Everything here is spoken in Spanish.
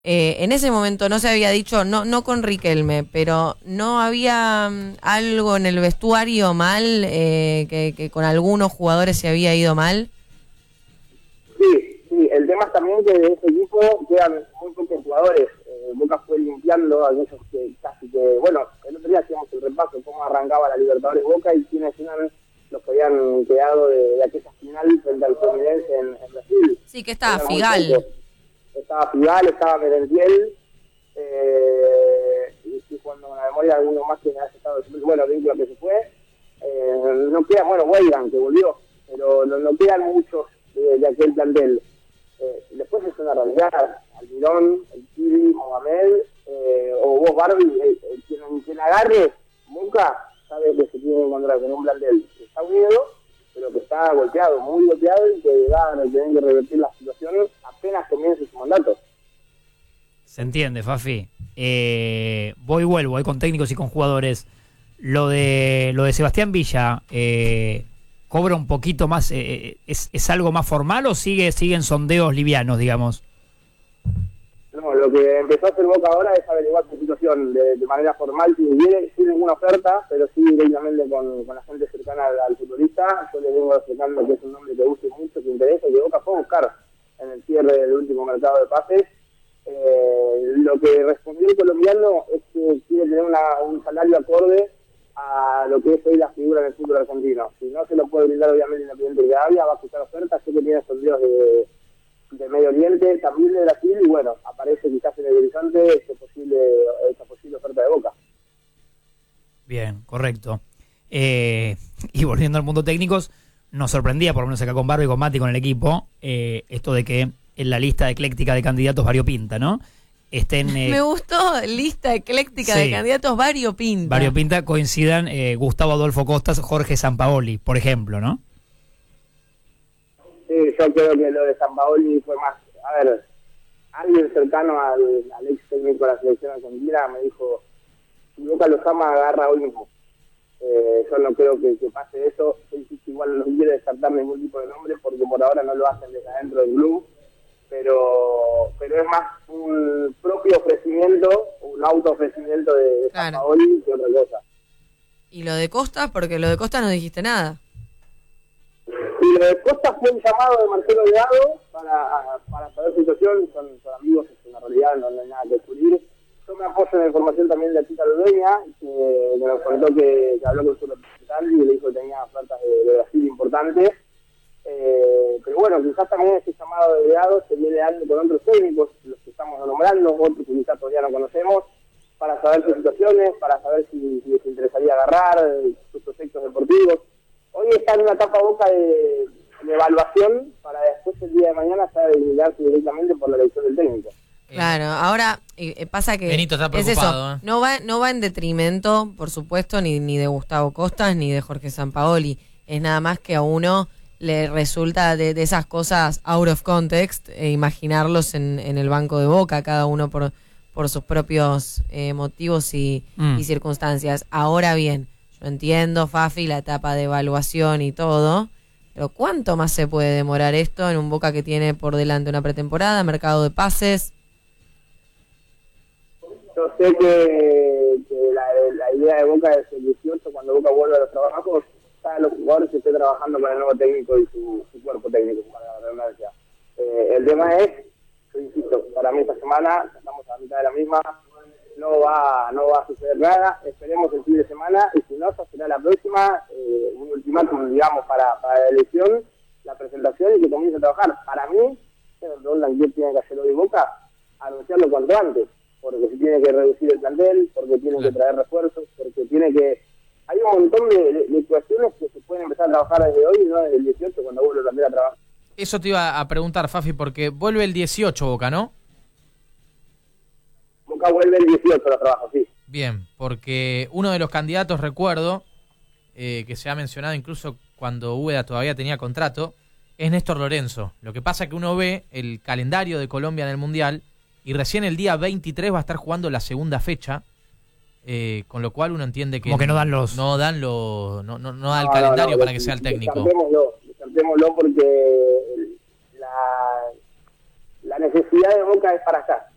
En ese momento no se había dicho, no con Riquelme, pero no había algo en el vestuario mal, que con algunos jugadores se había ido mal. Sí, el tema es también que de ese equipo quedan muy pocos jugadores. Boca fue limpiando a aquellos que casi que, bueno, el otro día hacíamos el repaso, cómo arrancaba la Libertadores Boca y quiénes eran los que habían quedado de aquella final frente al Fluminense en Brasil. Sí, que estaba Figal. Estaba Figal, estaba Merentiel, y estoy jugando con la memoria de alguno más que ha estado, bueno, vínculo que se fue. No queda, bueno, Weigand, que volvió, pero no quedan muchos de aquel plantel. Después es una realidad, Almirón, el Kiri, Mohamed, o vos, Barbie, quien agarre Boca sabe que se tiene que encontrar con un plantel que está unido, pero que está golpeado, muy golpeado, y que van a tener que revertir la situación apenas comience su mandato. Se entiende, Fafi. Voy y vuelvo, con técnicos y con jugadores. Lo de Sebastián Villa, ¿cobra un poquito más? ¿Es algo más formal o siguen sondeos livianos, digamos? No, lo que empezó a hacer Boca ahora es averiguar su situación de manera formal, sin ninguna oferta, pero sí directamente con la gente cercana al futbolista. Yo le vengo acercando que es un nombre que guste mucho, que interesa, y que Boca fue a buscar en el cierre del último mercado de pases. Lo que respondió el colombiano es que quiere tener un salario acorde a lo que es hoy la figura en el fútbol argentino. Si no se lo puede brindar obviamente Independiente Rivadavia, va a escuchar ofertas. Sé que tiene sondeos de Medio Oriente, también de Brasil, y bueno, aparece quizás en el horizonte esa posible oferta de Boca. Bien, correcto. Y volviendo al mundo técnicos, nos sorprendía, por lo menos acá con Barba y con Mati, con el equipo, esto de que en la lista ecléctica de candidatos variopinta, ¿no? Me gustó, lista ecléctica de candidatos variopinta. Variopinta coincidan Gustavo Adolfo Costas, Jorge Sampaoli, por ejemplo, ¿no? Sí, yo creo que lo de Sampaoli fue más, a ver, alguien cercano al ex técnico de la selección argentina me dijo, si Boca lo llama, agarra hoy mismo. Yo no creo que pase eso. Igual no quiere descartar ningún tipo de nombre porque por ahora no lo hacen desde adentro del club, pero es más un propio ofrecimiento, un auto-ofrecimiento de Sampaoli que otra cosa. ¿Y lo de Costa? Porque lo de Costa no dijiste nada. Y lo de Costa fue un llamado de Marcelo Delgado para saber su situación. Son amigos, es una realidad, no hay nada que descubrir. Yo me apoyo en la información también de la Tita Ludeña, que me contó que habló con su representante y le dijo que tenía ofertas de Brasil importantes. Pero bueno, quizás también ese llamado de Delgado se viene dando con otros técnicos, los que estamos nombrando, otros que quizás todavía no conocemos, para saber sus situaciones, para saber si les interesaría agarrar sus proyectos deportivos. Hoy está en una etapa Boca de evaluación para después el día de mañana ya delinearse directamente por la elección del técnico. Claro, ahora pasa que Benito está preocupado, es eso, no va en detrimento, por supuesto, ni de Gustavo Costas ni de Jorge Sampaoli. Es nada más que a uno le resulta de esas cosas out of context, imaginarlos en el banco de Boca, cada uno por sus propios motivos y circunstancias. Ahora bien, yo entiendo, Fafi, la etapa de evaluación y todo, pero ¿cuánto más se puede demorar esto en un Boca que tiene por delante una pretemporada, mercado de pases? Yo sé que la idea de Boca es el 18, cuando Boca vuelve a los trabajos, están los jugadores que estén trabajando con el nuevo técnico y su cuerpo técnico, para la redundancia. El tema es, yo insisto, para mí esta semana, estamos a la mitad de la misma, no va a suceder nada, esperemos el fin de semana, y si no, ya será la próxima, un ultimátum, digamos, para la elección, la presentación y que comience a trabajar. Para mí, me preguntan qué tiene que hacer hoy Boca, anunciarlo cuanto antes, porque se tiene que reducir el plantel, porque tiene que traer refuerzos, porque tiene que... Hay un montón de cuestiones que se pueden empezar a trabajar desde hoy, no desde el 18, cuando vuelve el plantel a trabajar. Eso te iba a preguntar, Fafi, porque vuelve el 18 Boca, ¿no? Boca vuelve el 18 a los trabajos, sí. Bien, porque uno de los candidatos, recuerdo, que se ha mencionado incluso cuando Úbeda todavía tenía contrato, es Néstor Lorenzo. Lo que pasa es que uno ve el calendario de Colombia en el Mundial y recién el día 23 va a estar jugando la segunda fecha, con lo cual uno entiende que... Como que no dan los... No da el calendario para que sea el técnico. Descartémoslo porque la necesidad de Boca es para allá.